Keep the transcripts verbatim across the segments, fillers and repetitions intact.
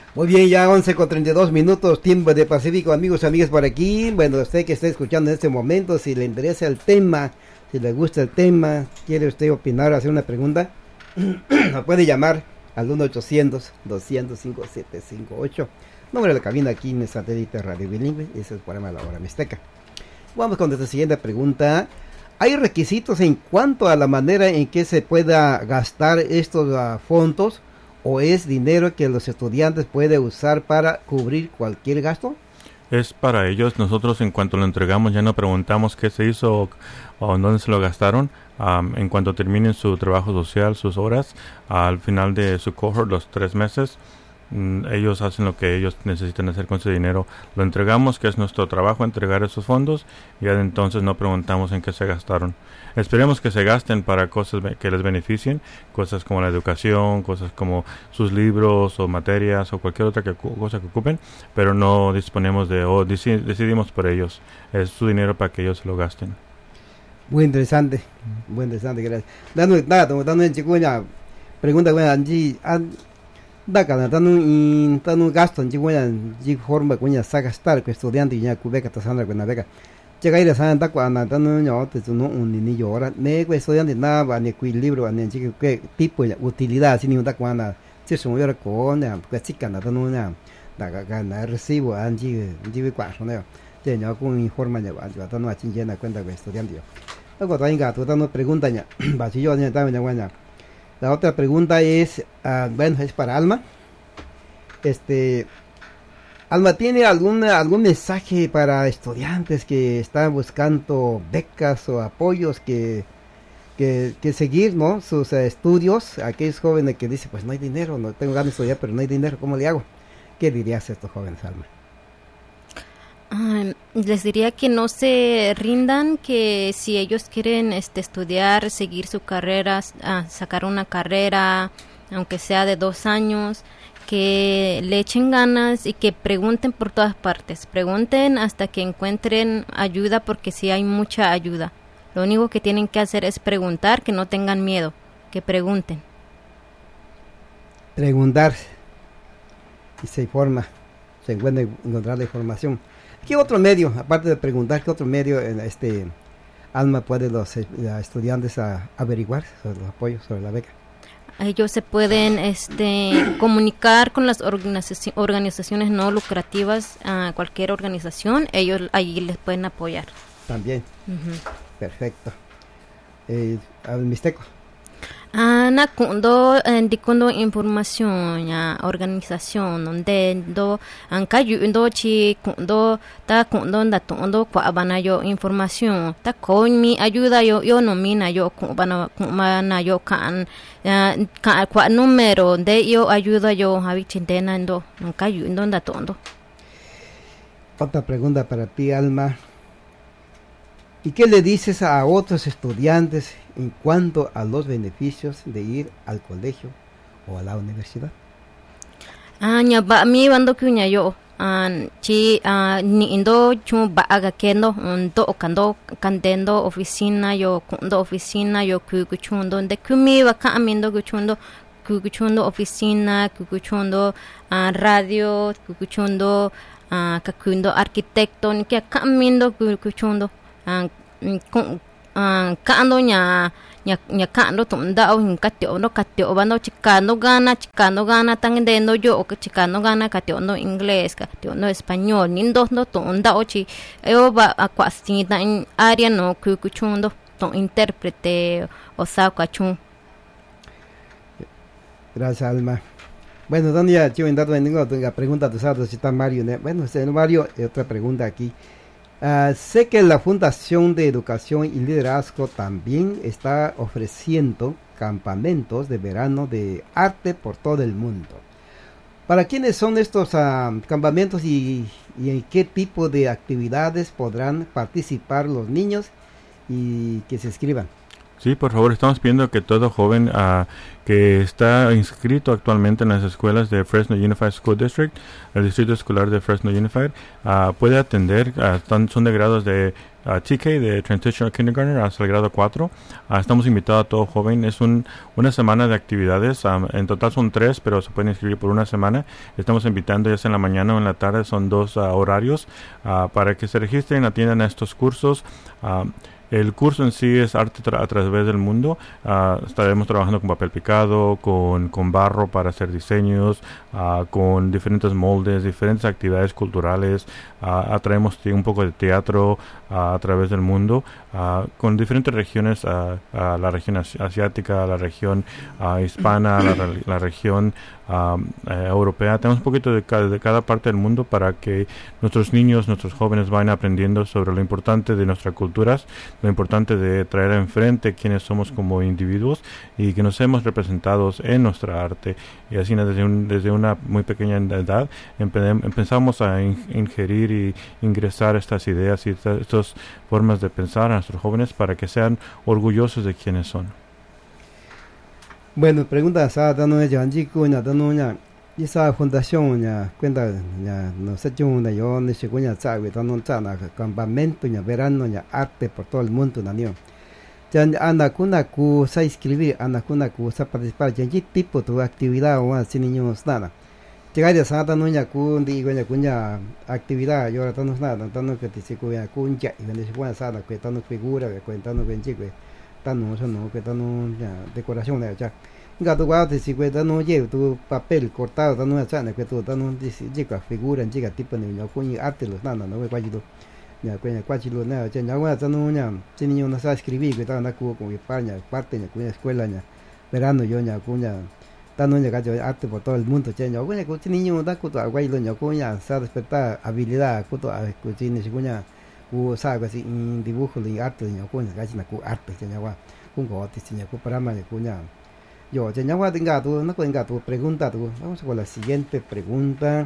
Muy bien, ya once con treinta y dos minutos, tiempo de Pacífico, amigos y amigas por aquí. Bueno, usted que está escuchando en este momento, si le interesa el tema, si le gusta el tema, quiere usted opinar o hacer una pregunta, nos puede llamar al uno ochocientos, doscientos cinco, siete cinco ocho. Número de la cabina aquí en el satélite Radio Bilingüe, ese es el programa de la hora mixteca. Vamos con nuestra siguiente pregunta. ¿Hay requisitos en cuanto a la manera en que se pueda gastar estos uh, fondos? ¿O es dinero que los estudiantes pueden usar para cubrir cualquier gasto? Es para ellos. Nosotros en cuanto lo entregamos ya no preguntamos qué se hizo o, o en dónde se lo gastaron. Um, en cuanto terminen su trabajo social, sus horas, uh, al final de su cohort, los tres meses, um, ellos hacen lo que ellos necesitan hacer con ese dinero. Lo entregamos, que es nuestro trabajo, entregar esos fondos, y ya de entonces no preguntamos en qué se gastaron. Esperemos que se gasten para cosas que les beneficien, cosas como la educación, cosas como sus libros o materias o cualquier otra que, cosa que ocupen, pero no disponemos de, o deci- decidimos por ellos. Es su dinero para que ellos se lo gasten. Muy interesante, muy interesante, gracias. Dando, dando, dando en chicuña, pregunta, bueno, allí, dando, dando un, dando un gasto, en chicuña, allí forma, cuña, saca estar, que estudiante, y ya, cubeca, tasando, con la beca. Llega ir a San Antonio, dando un niño, no un niño, ahora, me estudiante, nada, ni cuil libro, ni chico, qué tipo de utilidad, sin ninguna cuana, si es un yoro con, que chica, dando una, da, recibo, allí, allí, cuatro, no, ya, no, con informa, ya, dando una chingena cuenta que estudiante. Luego también gato, dando pregunta ya, yo también. La otra pregunta es, uh, bueno, es para Alma. Este, Alma, ¿tiene alguna, algún mensaje para estudiantes que están buscando becas o apoyos que, que, que seguir, ¿no? Sus uh, estudios? Aquellos jóvenes que dicen, pues no hay dinero, no tengo ganas de estudiar, pero no hay dinero, ¿cómo le hago? ¿Qué dirías a estos jóvenes, Alma? Uh, les diría que no se rindan, que si ellos quieren este, estudiar, seguir su carrera, uh, sacar una carrera, aunque sea de dos años, que le echen ganas y que pregunten por todas partes, pregunten hasta que encuentren ayuda, porque sí hay mucha ayuda. Lo único que tienen que hacer es preguntar, que no tengan miedo, que pregunten. Preguntar y se informa, se encuentra encontrar la información. ¿Qué otro medio, aparte de preguntar, qué otro medio en este Alma puede los eh, estudiantes a, averiguar sobre los apoyos, sobre la beca? Ellos se pueden este, comunicar con las organizaci- organizaciones no lucrativas, uh, cualquier organización, ellos ahí les pueden apoyar. También. Uh-huh. Perfecto. Eh, al Mixteco. Ana kundo di kundo información ya organización donde do anka yundo chi kundo ta kundo da tondo kwa bana yo información ta con mi ayuda yo yo nomina yo bana mana yo kan ka kwa número de yo ayuda yo habi chintenando anka yundo da tondo. Otra pregunta para ti, Alma. ¿Y qué le dices a otros estudiantes en cuanto a los beneficios de ir al colegio o a la universidad? Ah, nya ba mi bando kunya yo an chi ni indo chu ba aga kendo ndo kando kandendo oficina yo kundo oficina yo kukuchundo de kumi wa kamindo kuchundo kukuchundo oficina kukuchundo radio kukuchundo kakundo arquitecto ni que kamindo kukuchundo kando nya nya nya kando tonda o katio no katio bando chicano gana chicano gana tangdendo yo o chicano gana katio no inglés katio no español nindo no tonda o chi yo ba akwasita en área no kukuchundo ton intérprete o saukachun. Gracias, Alma. Bueno, donde ya yo en dato tengo la pregunta de Sato si está Mario, ¿no? Bueno, Mario, otra pregunta aquí. Uh, sé que la Fundación de Educación y Liderazgo también está ofreciendo campamentos de verano de arte por todo el mundo. ¿Para quiénes son estos uh, campamentos y, y en qué tipo de actividades podrán participar los niños y que se inscriban? Sí, por favor, estamos pidiendo que todo joven uh, que está inscrito actualmente en las escuelas de Fresno Unified School District, el distrito escolar de Fresno Unified, uh, puede atender, uh, están, son de grados de uh, T K, de Transitional Kindergarten, hasta el grado cuatro. Uh, estamos invitados a todo joven. Es un, una semana de actividades. Um, en total son tres, pero se pueden inscribir por una semana. Estamos invitando ya sea en la mañana o en la tarde. Son dos uh, horarios uh, para que se registren, atiendan a estos cursos. Um, El curso en sí es arte tra- a través del mundo. Uh, estaremos trabajando con papel picado, con, con barro para hacer diseños, uh, con diferentes moldes, diferentes actividades culturales. Uh, atraemos un poco de teatro uh, a través del mundo, uh, con diferentes regiones, uh, uh, la región asi- asiática, la región uh, hispana, la, la región uh, eh, europea. Tenemos un poquito de cada, de cada parte del mundo para que nuestros niños, nuestros jóvenes vayan aprendiendo sobre lo importante de nuestras culturas, lo importante de traer enfrente quiénes somos como individuos y que nos seamos representados en nuestra arte. Y así desde, un, desde una muy pequeña edad empe- empezamos a in- ingerir y ingresar estas ideas y esta, estas formas de pensar a nuestros jóvenes para que sean orgullosos de quiénes son. Bueno, pregunta sa dando ya chico na dando ya esa fundación ya cuenta ya no sé yo na yo ne se cuña sabe dando na campamento ya verano ya arte por todo el mundo na niño. Ya anda kuna ku sa escribir anda kuna ku sa participar ya qué tipo de actividad o así niños nada. Llegar ya sa dando ya ku digo ya cuña actividad yo ahora dando nada dando que te se cuña ku ya y ne se cuña sa na que dando figura que cuentando que chico dando eso no que dando ya decoración de ya gato guate si que dando llevo tu papel cortado dando una chana que tú dando chica figura chica tipo de niño cuña arte los nada no que cuándo ya cuña cuándo no ya ya guata dando ya si niño no sabe escribir que está na cu con España parte ya cuña escuela ya verano yo ya cuña dando ya gato arte por todo el mundo ya ya cuña si niño da cu to guay lo ya cuña sabe despertar habilidad cu to cu si cuña cu sabe así en dibujo de arte ya cuña gachi na cu arte ya gua con gote si ya cu para más cuña yo ya gua tenga tú no tenga tu pregunta tú vamos con la siguiente pregunta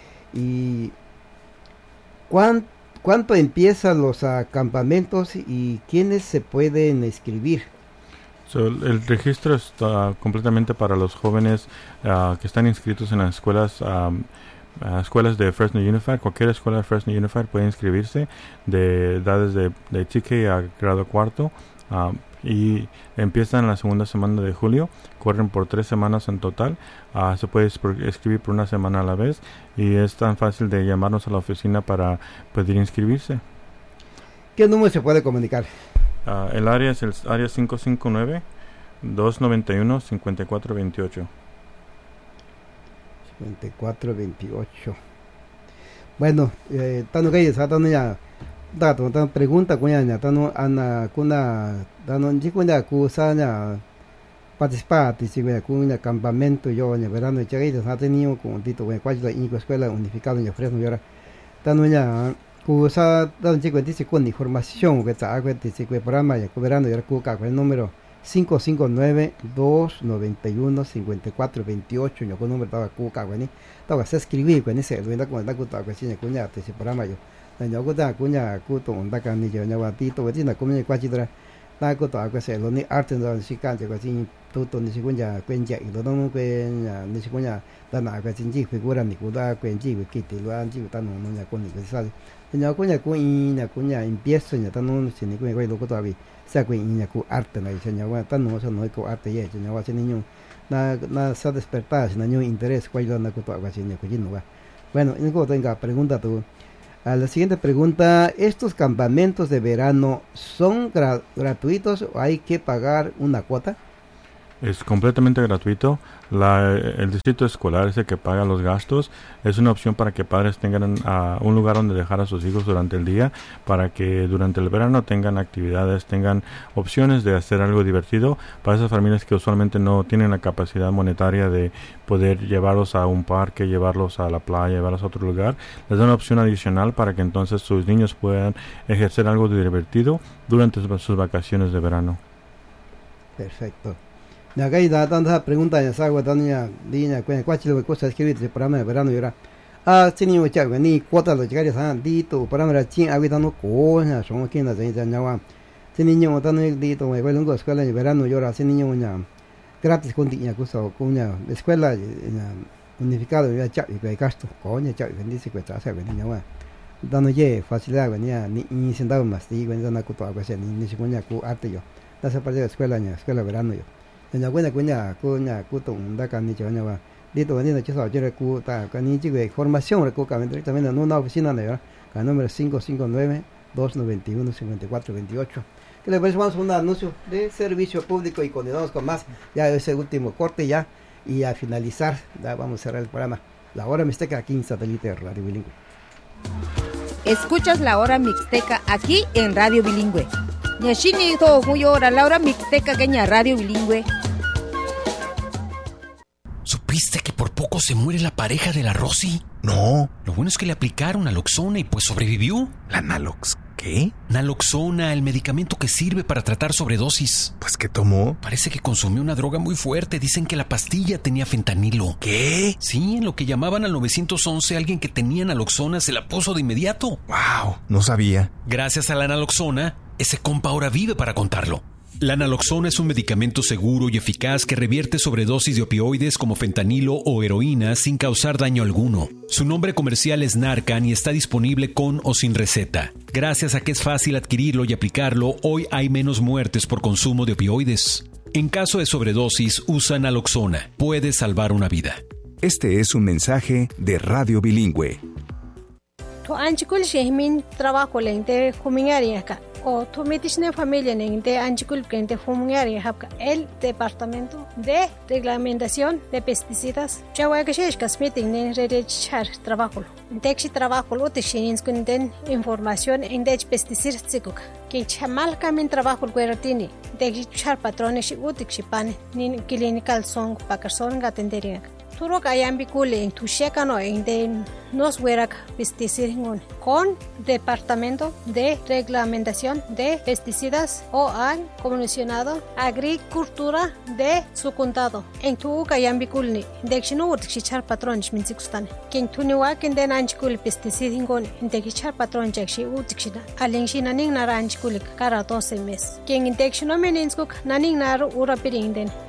y ¿cuánto ¿Cuánto empiezan los uh, campamentos y quiénes se pueden inscribir? So, el registro está completamente para los jóvenes uh, que están inscritos en las escuelas um, uh, escuelas de Fresno Unified. Cualquier escuela de Fresno Unified puede inscribirse de edades de, de T K a grado cuarto um, y empiezan la segunda semana de julio. Corren por tres semanas en total. Uh, se puede escribir por una semana a la vez y es tan fácil de llamarnos a la oficina para poder inscribirse. ¿Qué número se puede comunicar? Uh, el área es el área cinco cinco nueve, dos nueve uno, cinco cuatro dos ocho. cinco cuatro dos ocho. Bueno, eh, tanto que ya tanto ya dato tan pregunta kunya nya tanto ana kuna tanto jikunya kusanya participar si me kunya campamento yo nya verano ya que ha tenido con tito con cuál la escuela unificada en Fresno y ahora tanto ya kusa tanto chico dice con información que está que dice que programa ya verano y ahora kuka con el número cinco cinco nueve, dos nueve uno, cinco cuatro dos ocho yo con número estaba kuka con ni estaba se escribir con ese lo enda con da kuta que sinya kunya te ese programa yo yo kuta kunya kuto onda kan ni yo nya wa tito que tiene como cuál chitra ta kuto que se lo ni arte no si kan que sin tuto ni si kunya kuenya y lo no kuenya ni si kunya ta na que sin ji figura ni kuda kuenji que te lo han ji ta no no nya con ni que sale yo kunya kunya kunya empiezo nya ta no si ni kunya lo kuto abi sa kunya ku arte na nya wa ta no so no ko arte ye nya wa si niño na na sa despertar si niño interés cuál lo na kuto aga si nya kujino wa bueno en ko tenga pregunta tu. A la siguiente pregunta, ¿estos campamentos de verano son gra- gratuitos o hay que pagar una cuota? Es completamente gratuito. La, el distrito escolar es el que paga los gastos. Es una opción para que padres tengan uh, un lugar donde dejar a sus hijos durante el día, para que durante el verano tengan actividades, tengan opciones de hacer algo divertido. Para esas familias que usualmente no tienen la capacidad monetaria de poder llevarlos a un parque, llevarlos a la playa, llevarlos a otro lugar, les da una opción adicional para que entonces sus niños puedan ejercer algo de divertido durante sus, sus vacaciones de verano. Perfecto. Acá hay tantas preguntas ya sabe tania diña cuál cuál lo cosa escribir de programa de verano y ahora ah tiene mucha ni cuota lo llegar a dito programa chin habitando coña son aquí en la ya ya ese niño tanto dito me vuelvo a escuela de verano yo ese niño una gratis con tiña curso con una escuela unificado ya cha y gasto coña cha bendice que traza venía wa dando ye facilidad venía ni ni sentado más y venía na cuto algo así ni ni coña cu arte yo da esa parte de escuela ya escuela verano yo en buena coña coña cuto da can ni coña va dito venía que eso yo cu ta can ni de formación recogamente directamente en una oficina de al número cinco cinco nueve, dos nueve uno, cinco cuatro dos ocho. Que le parece, vamos a un anuncio de servicio público y continuamos con más, ya ese último corte ya, y a finalizar, ya vamos a cerrar el programa, La Hora Mixteca aquí en Satélite Radio Bilingüe. Escuchas La Hora Mixteca aquí en Radio Bilingüe. Nyashini to muy hora La Hora Mixteca que Radio Bilingüe. ¿Supiste que por poco se muere la pareja de la Rosy? No. Lo bueno es que le aplicaron naloxona y pues sobrevivió. ¿La nalox qué? Naloxona, el medicamento que sirve para tratar sobredosis. Pues, ¿qué tomó? Parece que consumió una droga muy fuerte. Dicen que la pastilla tenía fentanilo. ¿Qué? Sí, en lo que llamaban al nueve once, alguien que tenía naloxona se la puso de inmediato. Wow, no sabía. Gracias a la naloxona, ese compa ahora vive para contarlo. La naloxona es un medicamento seguro y eficaz que revierte sobredosis de opioides como fentanilo o heroína sin causar daño alguno. Su nombre comercial es Narcan y está disponible con o sin receta. Gracias a que es fácil adquirirlo y aplicarlo, hoy hay menos muertes por consumo de opioides. En caso de sobredosis, usa naloxona. Puede salvar una vida. Este es un mensaje de Radio Bilingüe. Tu anchikul shehmin trabajo lente fuminari acá. O tu mitishne familia nente anchikul kente fuminari hapka. El departamento de reglamentación de pesticidas. Chawagashesh kasmiting nen redechar trabajo. Intexi trabajo lo te shinins kunden información en dech pesticidas tsikuka. Que chamal kamin trabajo gueratini. Intexi char patrones utik shipan nin clinical song pakarson gatenderia. Turok ayambi kule en tu shekano en de nos werak pesticidas con Departamento de Reglamentación de Pesticidas o han comisionado Agricultura de su condado. En tu ayambi kule de chino urtichar patron minsikustan. Quien tu niwa ken de anchikul pesticidas ngon de kichar patron jakshi urtichida. Alingshina ning naranchikul kara doce mes. Quien de chino meninskuk naning nar ura piringden.